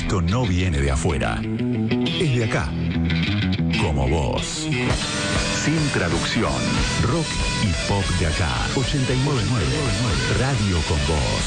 Esto no viene de afuera. Es de acá. Como vos. Sin traducción. Rock y pop de acá. 89.9. Radio con vos.